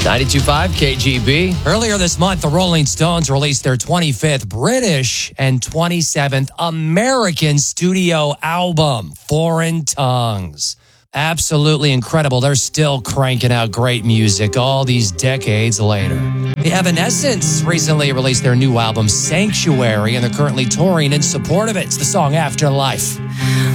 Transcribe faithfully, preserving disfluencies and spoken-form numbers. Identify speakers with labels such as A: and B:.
A: ninety-two point five K G B.
B: Earlier this month, the Rolling Stones released their twenty-fifth British and twenty-seventh American studio album, Foreign Tongues. Absolutely incredible. They're still cranking out great music all these decades later. The Evanescence recently released their new album, Sanctuary, and they're currently touring in support of it. It's the song Afterlife.